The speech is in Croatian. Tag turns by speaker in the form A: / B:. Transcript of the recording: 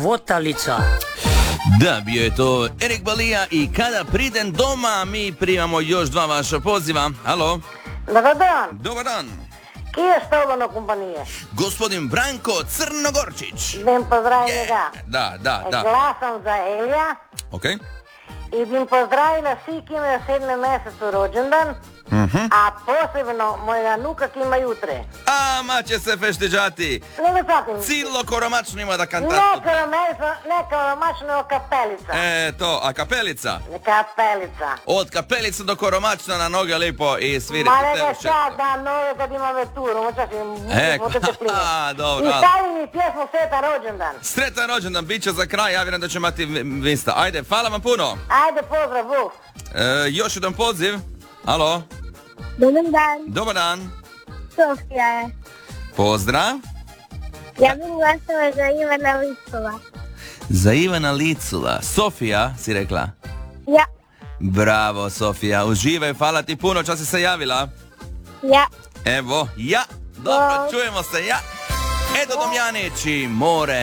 A: Kvotalica.
B: Da, bio je to Erik Balija i Kada pridem doma mi primamo još dva vaša poziva. Halo?
C: Dobar dan.
B: Dobar dan.
C: Kje je stavljeno kompanije?
B: Gospodin Branko Crnogorčić.
C: Bim pozdravim njega.
B: Da.
C: Glasam za Elija
B: Ok.
C: i bim pozdravila svi ki imaju 7. mjesecu rođendan, a posebno moja nuka ki ima jutre.
B: A, će se fešteđati.
C: Ne pratim.
B: Cilo koromačno ima da kantatu.
C: Ne koromačno, kapelica.
B: To, a kapelica?
C: Kapelica.
B: Od kapelica do koromačna na noge lipo i svirite.
C: Ma nego sad da nove kad ima veturu, moćaš im
B: dobro.
C: I stavi mi pjesmu Sretan rođendan.
B: Sretan rođendan, bit će za kraj, ja vjerujem da će imati vista. Ajde, hvala vam puno.
C: Ajde, pozdrav, Bog.
B: Još jedan poziv. Halo?
D: Dobar dan,
B: Dobar dan.
D: Sofija je.
B: Pozdrav.
D: Ja bih glasala za Ivana Licula.
B: Za Ivana Licula. Sofija, si rekla?
D: Ja.
B: Bravo, Sofija. Uživaj, hvala ti puno, čas si se javila.
D: Ja.
B: Evo, ja. Dobro, čujemo se, ja. Edo Domjanić i More.